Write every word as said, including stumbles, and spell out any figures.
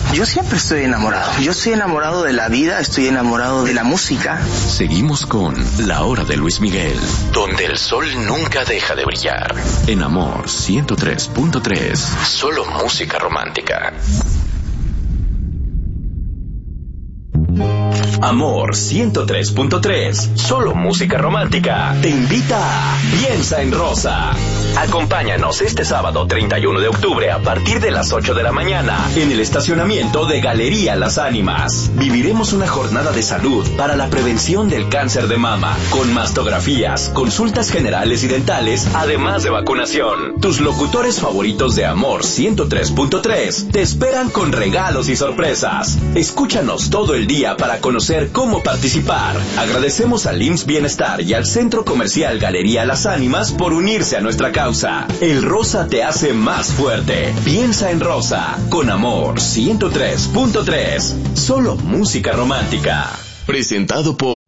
Yo siempre estoy enamorado. Yo estoy enamorado de la vida, estoy enamorado de la música. Seguimos con La Hora de Luis Miguel, donde el sol nunca deja de brillar. En Amor ciento tres punto tres, solo música romántica. Amor ciento tres punto tres, solo música romántica, te invita a Piensa en Rosa. Acompáñanos este sábado treinta y uno de octubre a partir de las ocho de la mañana en el estacionamiento de Galería Las Ánimas. Viviremos una jornada de salud para la prevención del cáncer de mama, con mastografías, consultas generales y dentales, además de vacunación. Tus locutores favoritos de Amor ciento tres punto tres te esperan con regalos y sorpresas. Escúchanos todo el día para conocer cómo participar. Agradecemos al I M S S Bienestar y al Centro Comercial Galería Las Ánimas por unirse a nuestra causa. El rosa te hace más fuerte. Piensa en Rosa, con Amor ciento tres punto tres. Solo música romántica. Presentado por